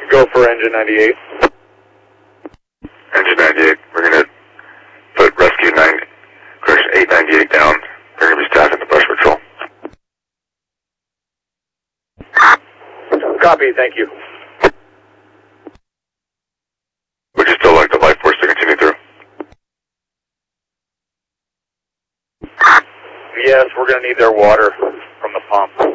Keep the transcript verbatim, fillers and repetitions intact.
Go for engine ninety-eight. Engine ninety-eight, we're going to put rescue nine, correction, eight ninety-eight down. We're going to be staffing the brush patrol. Copy, thank you. Would you still like the life force to continue through? Yes, we're going to need their water from the pump.